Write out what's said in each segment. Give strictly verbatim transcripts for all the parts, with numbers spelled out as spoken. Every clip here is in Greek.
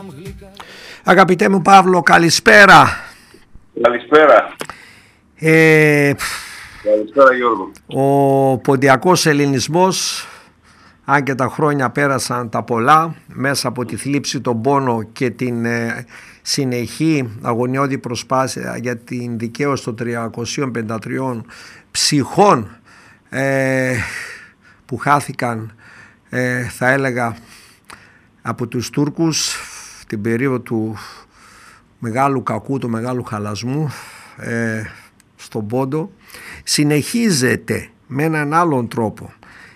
Αγαπητέ μου Παύλο, καλησπέρα. Καλησπέρα. Ε, Καλησπέρα Γιώργο. Ο ποντιακός ελληνισμός, αν και τα χρόνια πέρασαν τα πολλά, μέσα από τη θλίψη, τον πόνο και την ε, συνεχή αγωνιώδη προσπάθεια για την δικαίωση των τριακοσίων πενήντα τριών ψυχών ε, που χάθηκαν, ε, θα έλεγα, από τους Τούρκους την περίοδο του μεγάλου κακού, του μεγάλου χαλασμού ε, στον Πόντο, συνεχίζεται με έναν άλλον τρόπο.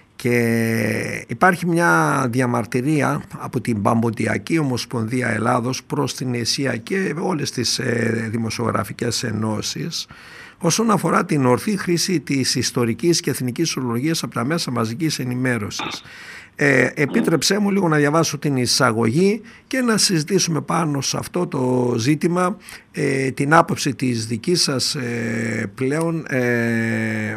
Και υπάρχει μια διαμαρτυρία από την Παμποντιακή Ομοσπονδία Ελλάδος προς την ΕΣΥΑ και όλες τις ε, δημοσιογραφικές ενώσεις όσον αφορά την ορθή χρήση της ιστορικής και εθνικής ορολογίας από τα μέσα μαζικής ενημέρωσης. Ε, επίτρεψέ μου λίγο να διαβάσω την εισαγωγή και να συζητήσουμε πάνω σε αυτό το ζήτημα, ε, την άποψη της δικής σας ε, πλέον ε,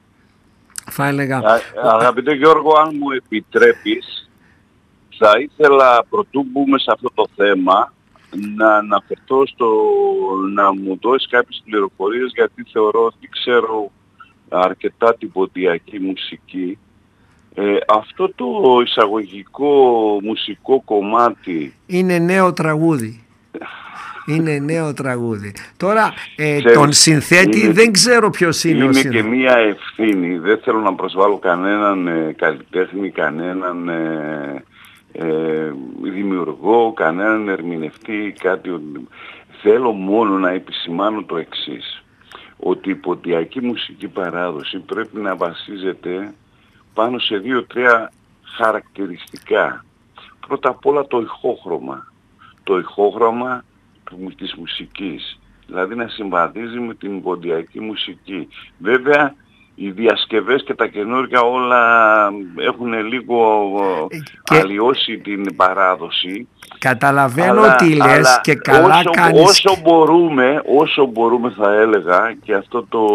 θα έλεγα... Α, αγαπητέ Γιώργο, αν μου επιτρέπεις, θα ήθελα πρωτού μπούμε σε αυτό το θέμα να αναφερθώ στο να μου δώσεις κάποιες πληροφορίες, γιατί θεωρώ ότι ξέρω αρκετά την ποντιακή μουσική. Ε, αυτό το εισαγωγικό μουσικό κομμάτι είναι νέο τραγούδι. Είναι νέο τραγούδι. Τώρα ε, Ξέρεις, τον συνθέτη είναι, δεν ξέρω ποιος είναι, είναι ο συνθέτης. Είναι και μία ευθύνη. Δεν θέλω να προσβάλλω κανέναν ε, καλλιτέχνη, κανέναν ε, ε, δημιουργό, κανέναν ερμηνευτή, κάτι. Θέλω μόνο να επισημάνω το εξής. Ότι η ποντιακή μουσική παράδοση πρέπει να βασίζεται πάνω σε δύο-τρία χαρακτηριστικά. Πρώτα απ' όλα το ηχόχρωμα. Το ηχόχρωμα της μουσικής. Δηλαδή να συμβαδίζει με την ποντιακή μουσική. Βέβαια οι διασκευές και τα καινούργια όλα έχουν λίγο και... αλλοιώσει την παράδοση. Καταλαβαίνω αλλά, τι λες αλλά και καλά όσο, κάνεις. Όσο μπορούμε, όσο μπορούμε θα έλεγα, και αυτό το,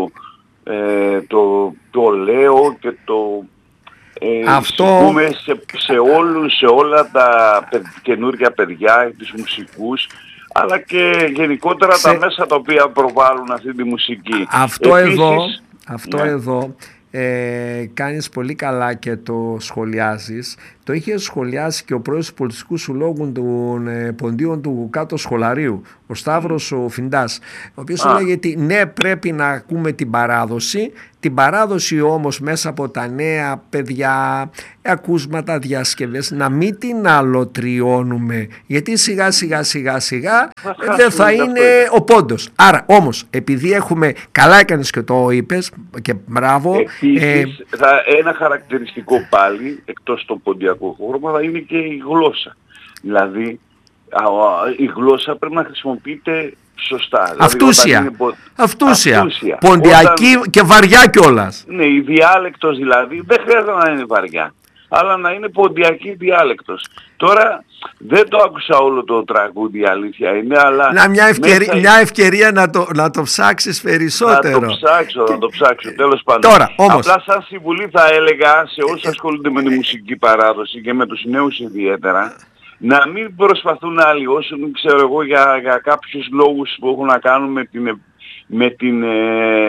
ε, το, το λέω και το ε, αυτό... σε, σε, όλους, σε όλα τα καινούργια παιδιά, τους μουσικούς, αλλά και γενικότερα σε... τα μέσα τα οποία προβάλλουν αυτή τη μουσική. Αυτό Επίσης, εδώ, αυτό ναι. εδώ ε, κάνεις πολύ καλά και το σχολιάζεις. Το είχε σχολιάσει και ο πρόεδρος του Πολιτιστικού Συλλόγου των ε, Ποντίων του Κάτω Σχολαρίου, ο Σταύρος ο Φιντάς, ο οποίος έλεγε ότι ναι, πρέπει να ακούμε την παράδοση, την παράδοση όμως μέσα από τα νέα παιδιά, ακούσματα, διασκευές, να μην την αλωτριώνουμε, γιατί σιγά σιγά σιγά σιγά δεν θα είναι ο πόντος. Άρα όμως, επειδή έχουμε, καλά έκανες και το είπες και μπράβο. Επίσης, ε, θα, ένα χαρακτηριστικό πάλι, εκτός των ποντιακών χώρο, θα είναι και η γλώσσα. Δηλαδή α, η γλώσσα πρέπει να χρησιμοποιείται σωστά. Αυτούσια. Δηλαδή, πο... Αυτούσια. Αυτούσια. Ποντιακή Όταν... και βαριά κιόλας. Ναι, η διάλεκτος δηλαδή δεν χρειάζεται να είναι βαριά, αλλά να είναι ποντιακή διάλεκτος. Τώρα δεν το άκουσα όλο το τραγούδι, αλήθεια είναι, αλλά... Να, μια, ευκαιρία, μέσα... μια ευκαιρία να το, να το ψάξεις περισσότερο. Να το ψάξω, και... να το ψάξω, τέλος πάντων. Τώρα, όμως... Απλά σαν συμβουλή θα έλεγα σε όσους ασχολούνται με τη μουσική παράδοση και με τους νέους ιδιαίτερα, να μην προσπαθούν να αλλοιώσουν, ξέρω εγώ, για, για κάποιους λόγους που έχουν να κάνουν με την, με την ε,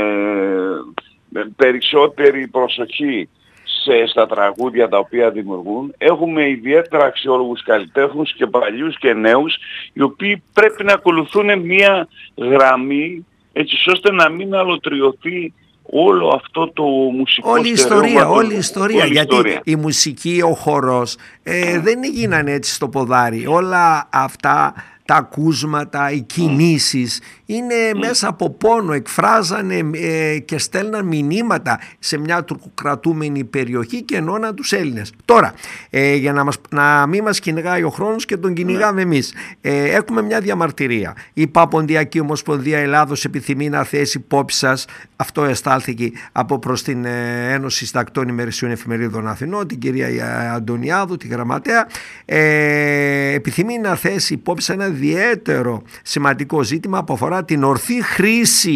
με περισσότερη προσοχή σε, στα τραγούδια τα οποία δημιουργούν. Έχουμε ιδιαίτερα αξιόλογους καλλιτέχνους και παλιούς και νέους, οι οποίοι πρέπει να ακολουθούν μία γραμμή έτσι ώστε να μην αλωτριωθεί όλο αυτό το μουσικό όλη η ιστορία, το... όλη η ιστορία, όλη γιατί ιστορία. Η μουσική, ο χορός ε, δεν γίνανε έτσι στο ποδάρι. Όλα αυτά τα ακούσματα, οι κινήσεις είναι mm. μέσα από πόνο, εκφράζανε ε, και στέλναν μηνύματα σε μια τουρκοκρατούμενη περιοχή και ενώναν τους Έλληνες. Τώρα, ε, για να, μας, να μην μας κυνηγάει ο χρόνος και τον κυνηγάμε mm. εμείς, ε, έχουμε μια διαμαρτυρία. Η Παποντιακή Ομοσπονδία Ελλάδος επιθυμεί να θέσει υπόψη σας, αυτό εστάλθηκε από προς την ε, Ένωση Συντακτών Ημερησιών Εφημερίδων Αθηνών, την κυρία Αντωνιάδου, τη γραμματέα, ε, επιθυμεί να θέσει υπόψη ένα ιδιαίτερο σημαντικό ζήτημα που αφορά την ορθή χρήση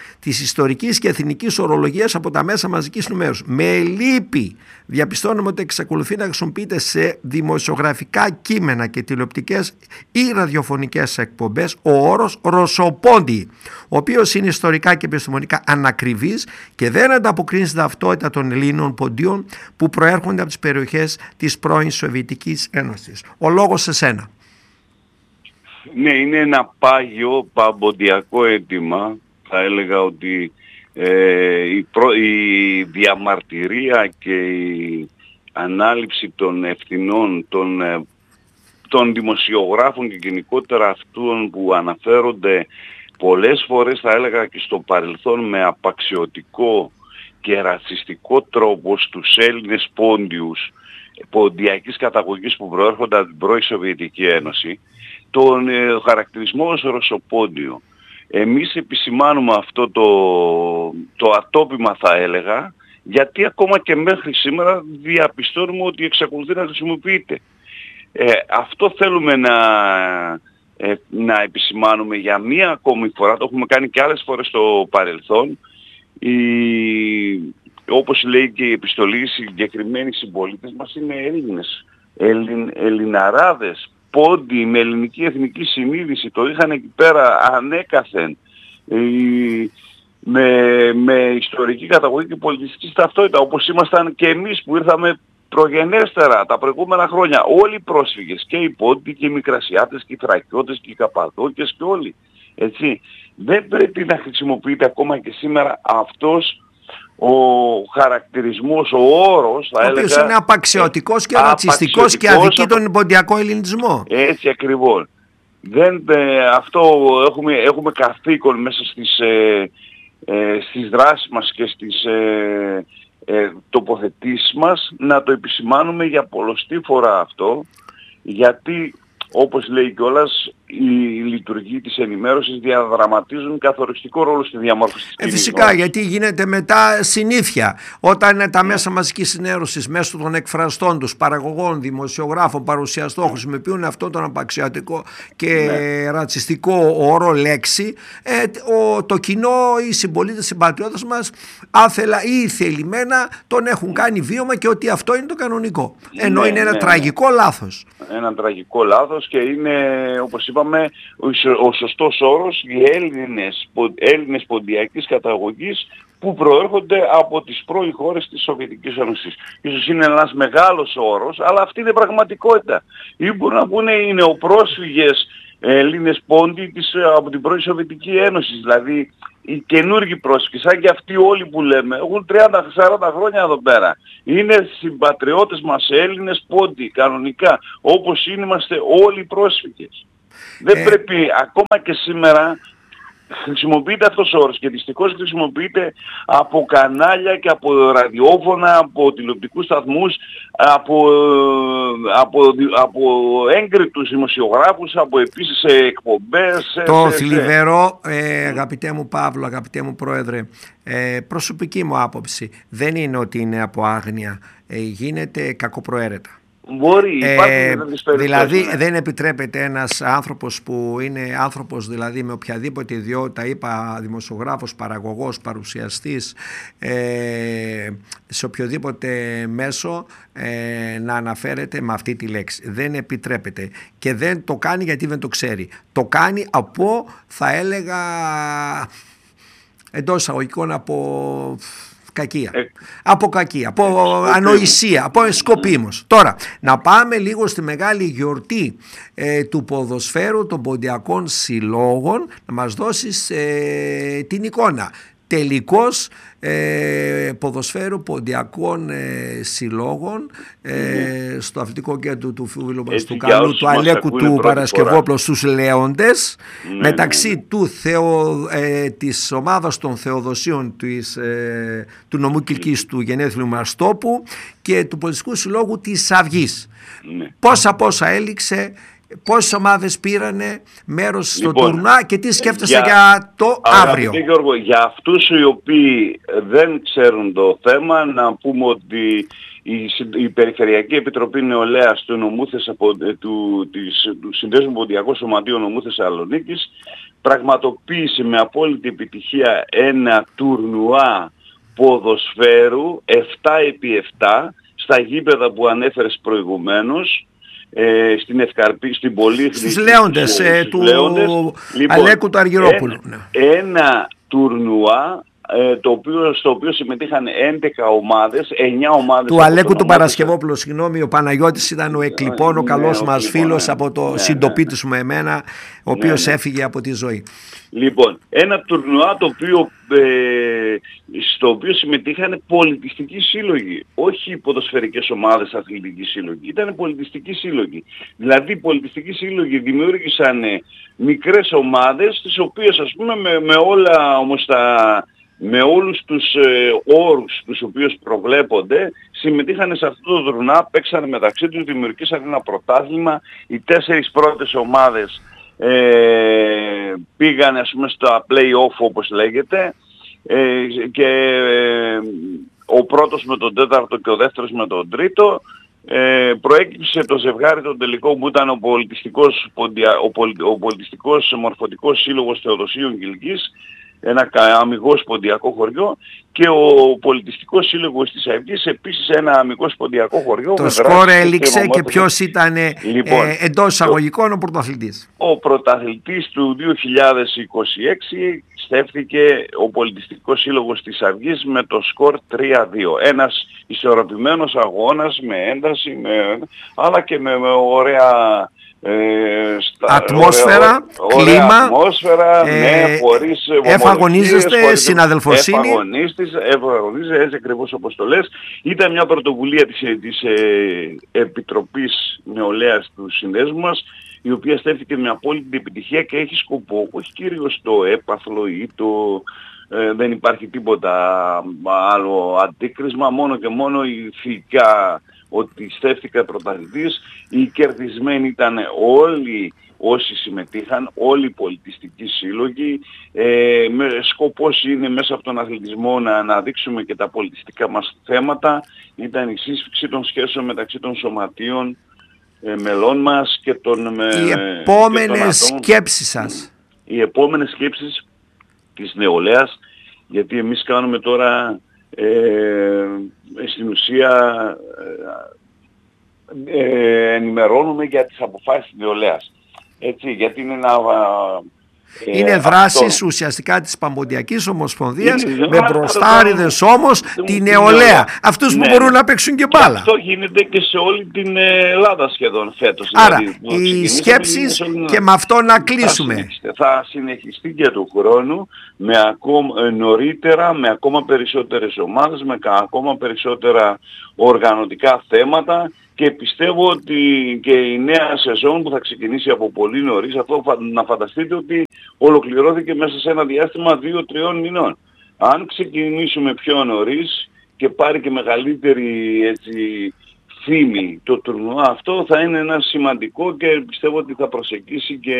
της ιστορικής και εθνικής ορολογίας από τα μέσα μαζικής ενημέρωσης. Με λύπη διαπιστώνουμε ότι εξακολουθεί να χρησιμοποιείται σε δημοσιογραφικά κείμενα και τηλεοπτικές ή ραδιοφωνικές εκπομπές ο όρος Ρωσοπόντι, ο οποίος είναι ιστορικά και επιστημονικά ανακριβής και δεν ανταποκρίνει στην ταυτότητα των Ελλήνων ποντίων που προέρχονται από τις περιοχές της πρώην Σοβιετικής Ένωσης. Ο λόγος σε σένα. Ναι, είναι ένα πάγιο παμποντιακό αίτημα. Θα έλεγα ότι ε, η, προ, η διαμαρτυρία και η ανάληψη των ευθυνών των, ε, των δημοσιογράφων και γενικότερα αυτών που αναφέρονται πολλές φορές, θα έλεγα και στο παρελθόν, με απαξιωτικό και ρατσιστικό τρόπο στους Έλληνες πόντιους ποντιακής καταγωγής που προέρχονται από την πρώην Σοβιετική Ένωση, τον ε, χαρακτηρισμό ως Ρωσοπόντιο. Εμείς επισημάνουμε αυτό το, το ατόπιμα, θα έλεγα, γιατί ακόμα και μέχρι σήμερα διαπιστώνουμε ότι εξακολουθεί να χρησιμοποιείται. Ε, αυτό θέλουμε να, ε, να επισημάνουμε για μία ακόμη φορά, το έχουμε κάνει και άλλες φορές στο παρελθόν. Η, όπως λέει και η επιστολή, οι συγκεκριμένοι συμπολίτες μας είναι Έλληνες, Ελλην, Ελληναράδες, πόντι με ελληνική εθνική συνείδηση, το είχαν εκεί πέρα ανέκαθεν, με, με ιστορική καταγωγή και πολιτιστική ταυτότητα, όπως ήμασταν και εμείς που ήρθαμε προγενέστερα τα προηγούμενα χρόνια. Όλοι οι πρόσφυγες, και οι πόντιοι και οι μικρασιάτες και οι θρακιώτες και οι καπαδόκες και όλοι. Έτσι. Δεν πρέπει να χρησιμοποιείται ακόμα και σήμερα αυτός ο χαρακτηρισμός, ο όρος, θα ο έλεγα, οποίος είναι απαξιωτικός και ρατσιστικός και αδικεί τον ποντιακό ελληνισμό. Έτσι ακριβώς. Δεν, ε, αυτό έχουμε, έχουμε καθήκον μέσα στις, ε, ε, στις δράσεις μας και στις ε, ε, τοποθετήσεις μας να το επισημάνουμε για πολλοστή φορά αυτό, γιατί όπως λέει κιόλας, οι λειτουργοί της ενημέρωσης διαδραματίζουν καθοριστικό ρόλο στη διαμόρφωση της ε, Φυσικά, γιατί γίνεται μετά συνήθεια. Όταν είναι τα μέσα μαζικής ενημέρωσης μέσω των εκφραστών τους, παραγωγών, δημοσιογράφων, παρουσιαστών, χρησιμοποιούν αυτόν τον απαξιωτικό και ναι. ρατσιστικό όρο λέξη, ε, ο, το κοινό, οι συμπολίτες, οι πατριώτες μας, άθελα ή θελημένα τον έχουν κάνει βίωμα και ότι αυτό είναι το κανονικό. Ενώ ναι, είναι ένα ναι, τραγικό ναι. λάθος. Ένα τραγικό λάθος και είναι, όπως είπαμε, ο σωστός όρος οι Έλληνες, Έλληνες ποντιακής καταγωγής που προέρχονται από τις πρώην χώρες της Σοβιετικής Ένωσης. Ίσως είναι ένας μεγάλος όρος, αλλά αυτή είναι πραγματικότητα. Ή μπορούν να πούνε είναι ο πρόσφυγες Έλληνες πόντι της, από την πρώην Σοβιετική Ένωση, δηλαδή οι καινούργοι πρόσφυγες, σαν και αυτοί όλοι που λέμε, έχουν τριάντα σαράντα χρόνια εδώ πέρα. Είναι συμπατριώτες μας Έλληνες πόντι, κανονικά, όπως είμαστε όλοι οι πρόσφυγες. Δεν ε... πρέπει ακόμα και σήμερα χρησιμοποιείται αυτός ο όρος και δυστυχώς χρησιμοποιείται από κανάλια και από ραδιόφωνα, από τηλεοπτικούς σταθμούς, από, από, από έγκριτους δημοσιογράφους, από επίσης εκπομπές. Το σε, θλιβερό, ε, αγαπητέ μου Παύλο, αγαπητέ μου Πρόεδρε, ε, προσωπική μου άποψη, δεν είναι ότι είναι από άγνοια, ε, γίνεται κακοπροαίρετα. Μπορεί, ε, δηλαδή ναι. δεν επιτρέπεται ένας άνθρωπος που είναι άνθρωπος δηλαδή με οποιαδήποτε ιδιότητα, είπα δημοσιογράφος, παραγωγός, παρουσιαστής, ε, σε οποιοδήποτε μέσο ε, να αναφέρεται με αυτή τη λέξη. Δεν επιτρέπεται και δεν το κάνει γιατί δεν το ξέρει. Το κάνει από, θα έλεγα, εντός εισαγωγικών, από κακία. Ε, από κακία, από ε, ανοησία, από σκοπίμως. Τώρα, να πάμε λίγο στη μεγάλη γιορτή ε, του ποδοσφαίρου των ποντιακών συλλόγων, να μας δώσεις ε, την εικόνα. Τελικός ε, ποδοσφαίρου ποντιακών ε, συλλόγων ε, mm. στο αθλητικό κέντρο του φίλου μας του καλού του Αλέκου του Παρασκευόπλου στους Λέοντες, mm. μεταξύ mm. του Θεο, ε, της ομάδας των Θεοδοσίων της, ε, του νομού Κιλκής mm. του Γενέθλιου Μαστόπου και του Πολιτιστικού Συλλόγου της Αυγής. Mm. Πόσα πόσα έληξε πόσες ομάδες πήρανε μέρος στο Λοιπόν, τουρνουά και τι σκέφτεσαι για, για το αύριο? Γιώργο, για αυτούς οι οποίοι δεν ξέρουν το θέμα, να πούμε ότι η, η Περιφερειακή Επιτροπή Νεολαίας του, νομού Θεσσαπο, του, της, του Συνδέσμου Ποντιακού Σωματείου Νομού Θεσσαλονίκης πραγματοποίησε με απόλυτη επιτυχία ένα τουρνουά ποδοσφαίρου επτά επί επτά στα γήπεδα που ανέφερες προηγουμένως, ε, στην Ευκαρπή, στην Πολύχνη, στους Λέοντες, στους, ε, στους του Λέοντες. Λοιπόν, Αλέκου του Αργυρόπουλου. Ένα, ένα τουρνουά ε, το οποίο, στο οποίο συμμετείχαν έντεκα ομάδες, εννιά ομάδες του Αλέκου του Παρασκευόπουλου, συγγνώμη, ο Παναγιώτης ήταν ο εκλειπών, ο καλός ναι, μας λοιπόν, φίλος ναι, από το ναι, συντοπίτης μου εμένα, ο οποίος ναι, ναι. έφυγε από τη ζωή. Λοιπόν, ένα τουρνουά το οποίο, ε, στο οποίο συμμετείχαν πολιτιστικοί σύλλογοι, όχι ποδοσφαιρικές ομάδες, αθλητικοί σύλλογοι, ήταν πολιτιστικοί σύλλογοι. Δηλαδή οι πολιτιστικοί σύλλογοι δημιούργησαν μικρές ομάδες, τις οποίες ας πούμε με, με όλα όμως τα... με όλους τους ε, όρους τους οποίους προβλέπονται, συμμετείχαν σε αυτό το τουρνουά, παίξαν μεταξύ τους, δημιουργήσαν ένα πρωτάθλημα. Οι τέσσερις πρώτες ομάδες ε, πήγαν ας πούμε στα play-off όπως λέγεται, ε, και ε, ο πρώτος με τον τέταρτο και ο δεύτερος με τον τρίτο. Ε, προέκυψε το ζευγάρι το τελικό που ήταν ο πολιτιστικός, ο, πολι, ο πολιτιστικός μορφωτικός σύλλογος Θεοδοσίων Κιλκής, ένα αμιγώς ποντιακό χωριό, και ο πολιτιστικός σύλλογος της Αυγής, επίσης ένα αμιγώς ποντιακό χωριό. Το σκορ έληξε και, και ποιος ήταν λοιπόν, ε, εντός εισαγωγικών ο πρωταθλητής? Ο πρωταθλητής του δύο χιλιάδες είκοσι έξι στέφθηκε ο πολιτιστικός σύλλογος της Αυγής με το σκορ τρία δύο. Ένας ισορροπημένος αγώνας με ένταση, με, αλλά και με, με ωραία... Ε, στα, ατμόσφαιρα, ωραία, κλίμα, ωραία ατμόσφαιρα, ε, ναι, χωρίς εφαγωνίζεστε, συναδελφοσύνη. Εφαγωνίζεστε, έτσι ακριβώς όπως το λες. Ήταν μια πρωτοβουλία της, της ε, Επιτροπής Νεολαίας του Συνδέσμου μας, η οποία στέφθηκε με απόλυτη επιτυχία και έχει σκοπό, όχι κυρίως το έπαθλο ή το... Ε, δεν υπάρχει τίποτα άλλο αντίκρισμα, μόνο και μόνο ηθικά ότι στέφθηκα πρωταθλητής. Οι κερδισμένοι ήταν όλοι όσοι συμμετείχαν, όλοι οι πολιτιστικοί σύλλογοι. Ε, με, σκοπός είναι μέσα από τον αθλητισμό να αναδείξουμε και τα πολιτιστικά μας θέματα. Ήταν η σύσφυξη των σχέσεων μεταξύ των σωματείων ε, μελών μας και των... Με, οι επόμενες σκέψεις σας? Οι επόμενες σκέψεις της νεολαίας, γιατί εμείς κάνουμε τώρα... Ε, στην ουσία ε, ε, ενημερώνουμε για τις αποφάσεις της νεολαίας. Έτσι, γιατί είναι ένα... Ε, είναι δράσεις αυτό... ουσιαστικά της Παμποντιακής Ομοσπονδίας, είναι, με μπροστάριδες όμως τη νεολαία. Αυτούς ναι, που μπορούν να παίξουν και μπάλα. Αυτό γίνεται και σε όλη την Ελλάδα σχεδόν φέτος. Άρα δηλαδή, οι σκέψεις και με αυτό να κλείσουμε. Θα, θα συνεχιστεί και του χρόνου με ακόμα νωρίτερα, με ακόμα περισσότερες ομάδες, με ακόμα περισσότερα οργανωτικά θέματα. Και πιστεύω ότι και η νέα σεζόν που θα ξεκινήσει από πολύ νωρίς, αυτό να φανταστείτε ότι ολοκληρώθηκε μέσα σε ένα διάστημα δύο τριών μηνών. Αν ξεκινήσουμε πιο νωρίς και πάρει και μεγαλύτερη έτσι, φήμη το τουρνουά αυτό, θα είναι ένα σημαντικό και πιστεύω ότι θα προσεγγίσει και,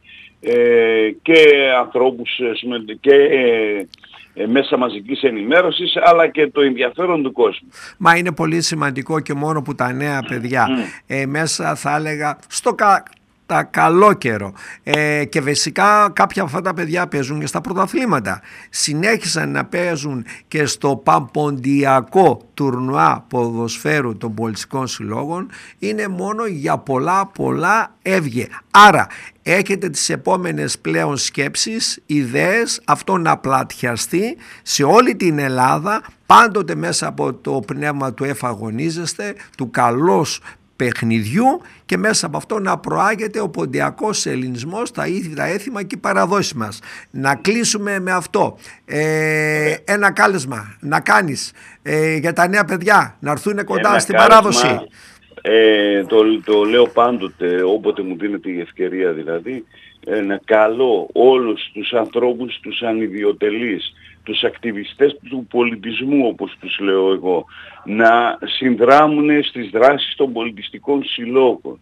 ε, και ανθρώπους και ε, μέσα μαζικής ενημέρωσης, αλλά και το ενδιαφέρον του κόσμου. Μα είναι πολύ σημαντικό και μόνο που τα νέα παιδιά mm. ε, μέσα θα έλεγα στο κα, τα καλό καιρό ε, και φυσικά κάποια από αυτά τα παιδιά παίζουν και στα πρωταθλήματα, συνέχισαν να παίζουν και στο παμποντιακό τουρνουά ποδοσφαίρου των πολιτικών συλλόγων, είναι μόνο για πολλά πολλά έβγε. Άρα έχετε τις επόμενες πλέον σκέψεις, ιδέες, αυτό να πλατιαστεί σε όλη την Ελλάδα, πάντοτε μέσα από το πνεύμα του εφαγωνίζεστε, του καλός παιχνιδιού, και μέσα από αυτό να προάγεται ο ποντιακός ελληνισμός, τα ήθη, τα έθιμα και οι παραδόσεις μας. Να κλείσουμε με αυτό. Ε, ένα κάλεσμα να κάνεις ε, για τα νέα παιδιά να έρθουν κοντά ένα στην κάλεσμα, παράδοση. Ε, το, το λέω πάντοτε, όποτε μου δίνεται η ευκαιρία δηλαδή, ε, να καλώ όλους τους ανθρώπους, τους ανιδιοτελείς, τους ακτιβιστές του πολιτισμού όπως τους λέω εγώ, να συνδράμουν στις δράσεις των πολιτιστικών συλλόγων.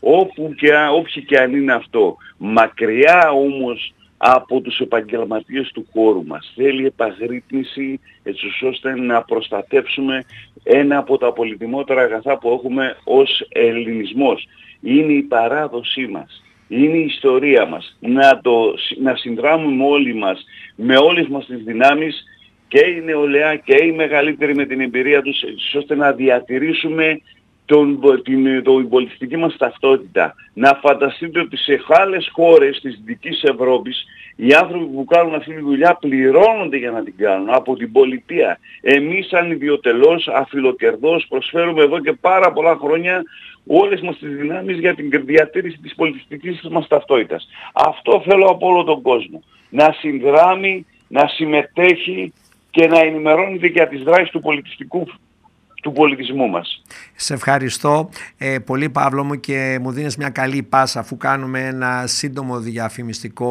όπου και, όποιοι και αν είναι αυτό. Μακριά όμως από τους επαγγελματίες του χώρου μας. Θέλει επαγρύπνηση έτσι ώστε να προστατεύσουμε ένα από τα πολυτιμότερα αγαθά που έχουμε ως ελληνισμός. Είναι η παράδοσή μας. Είναι η ιστορία μας. Να, το, να συνδράμουμε όλοι μας με όλες μας τις δυνάμεις, και η νεολαία και οι μεγαλύτεροι με την εμπειρία τους, έτσι ώστε να διατηρήσουμε τον, την, την πολιτιστική μας ταυτότητα. Να φανταστείτε ότι σε άλλες χώρες της Δυτικής Ευρώπης οι άνθρωποι που κάνουν αυτή τη δουλειά πληρώνονται για να την κάνουν από την πολιτεία. Εμείς σαν ιδιωτελώς, αφιλοκερδώς προσφέρουμε εδώ και πάρα πολλά χρόνια όλες μας τις δυνάμεις για την διατήρηση της πολιτιστικής μας ταυτότητας. Αυτό θέλω από όλο τον κόσμο. Να συνδράμει, να συμμετέχει και να ενημερώνεται για τις δράσεις του πολιτιστικού του πολιτισμού μας. Σε ευχαριστώ ε, πολύ, Παύλο μου, και μου δίνεις μια καλή πάσα αφού κάνουμε ένα σύντομο διαφημιστικό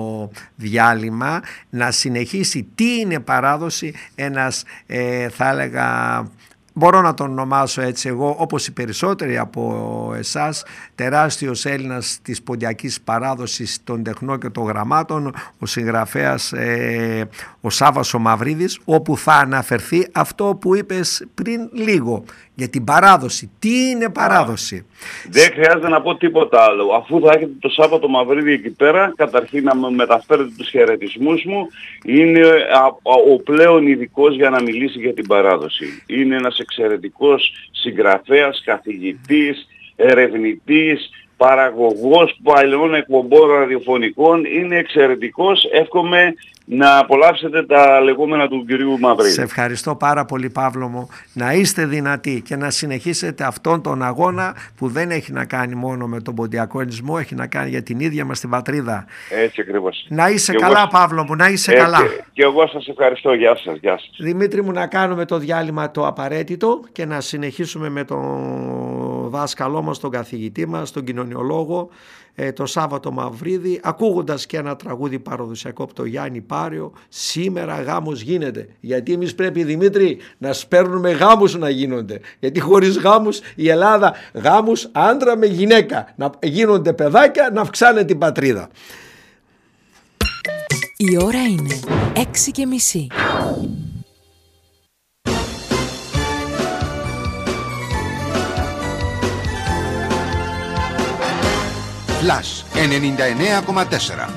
διάλειμμα να συνεχίσει τι είναι παράδοση ένας ε, θα έλεγα, μπορώ να τον ονομάσω έτσι εγώ, όπως οι περισσότεροι από εσάς, τεράστιος Έλληνας της ποντιακής παράδοσης των τεχνών και των γραμμάτων, ο συγγραφέας ε, ο Σάββας ο Μαυρίδης, όπου θα αναφερθεί αυτό που είπες πριν λίγο για την παράδοση. Τι είναι παράδοση? Δεν χρειάζεται να πω τίποτα άλλο. Αφού θα έχετε το Σάββατο Μαυρίδη εκεί πέρα, καταρχήν να με μεταφέρετε τους χαιρετισμούς μου. Είναι ο πλέον ειδικός για να μιλήσει για την παράδοση. Είναι ένας εξαιρετικός συγγραφέας, καθηγητής, ερευνητής, παραγωγός παλαιών εκπομπών ραδιοφωνικών. Είναι εξαιρετικός. Εύχομαι να απολαύσετε τα λεγόμενα του κυρίου Μαυρίδη. Σε ευχαριστώ πάρα πολύ, Παύλο μου. Να είστε δυνατοί και να συνεχίσετε αυτόν τον αγώνα που δεν έχει να κάνει μόνο με τον ποντιακό ελληνισμό, έχει να κάνει για την ίδια μας την πατρίδα. Έτσι ακριβώς. Να είσαι και καλά, εγώ... Παύλο μου, να είσαι ε, καλά. Και, και εγώ σας ευχαριστώ. Γεια σας, γεια σας. Δημήτρη μου, να κάνουμε το διάλειμμα το απαραίτητο και να συνεχίσουμε με τον δάσκαλό μας, τον καθηγητή μας, τον κοινωνιολόγο, το Σάββατο Μαυρίδη, ακούγοντας και ένα τραγούδι παραδοσιακό από το Γιάννη Πάριο. Σήμερα γάμος γίνεται. Γιατί εμείς πρέπει, Δημήτρη, να σπέρνουμε γάμους να γίνονται. Γιατί χωρίς γάμους η Ελλάδα, γάμους άντρα με γυναίκα, να γίνονται παιδάκια, να αυξάνε την πατρίδα. Η ώρα είναι έξι και μισή. Flash ενενήντα εννέα κόμμα τέσσερα.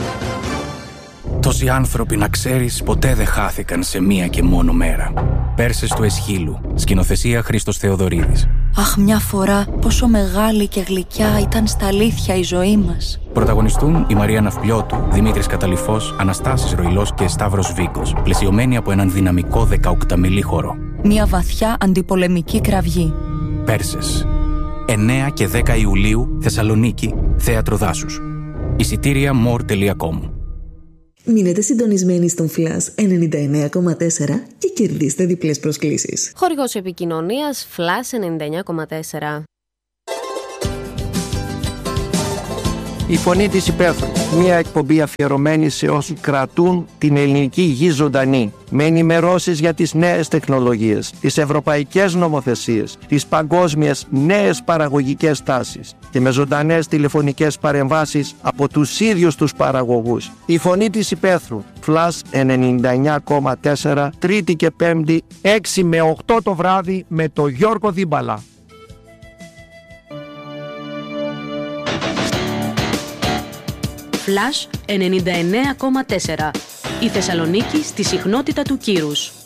Τόσοι άνθρωποι, να ξέρεις, ποτέ δεν χάθηκαν σε μία και μόνο μέρα. Πέρσες του Εσχύλου, σκηνοθεσία Χρήστος Θεοδωρίδης. Αχ, μια φορά πόσο μεγάλη και γλυκιά ήταν στα αλήθεια η ζωή μας. Πρωταγωνιστούν η Μαρία Ναυπλιώτου, Δημήτρης Καταλυφός, Αναστάσης Ροϊλός και Σταύρος Βίκος, πλαισιωμένοι από έναν δυναμικό δεκαοκταμιλή χορό. Μια βαθιά αντιπολεμική κραυγή. Πέρσες. εννέα και δέκα Ιουλίου, Θεσσαλονίκη, Θέατρο Δάσους. Εισιτήρια more τελεία com. Μείνετε συντονισμένοι στον Flash ενενήντα εννέα κόμμα τέσσερα και κερδίστε διπλές προσκλήσεις. Χορηγός επικοινωνίας Flash ενενήντα εννέα κόμμα τέσσερα. Η Φωνή της Υπαίθρου, μια εκπομπή αφιερωμένη σε όσους κρατούν την ελληνική γη ζωντανή, με ενημερώσεις για τις νέες τεχνολογίες, τις ευρωπαϊκές νομοθεσίες, τις παγκόσμιες νέες παραγωγικές τάσεις και με ζωντανές τηλεφωνικές παρεμβάσεις από τους ίδιους τους παραγωγούς. Η Φωνή της Υπαίθρου, Flash ενενήντα εννέα κόμμα τέσσερα, Τρίτη και Πέμπτη, έξι με οκτώ το βράδυ με το Γιώργο Δίμπαλα. Flash ενενήντα εννέα κόμμα τέσσερα. Η Θεσσαλονίκη στη συχνότητα του κύρους.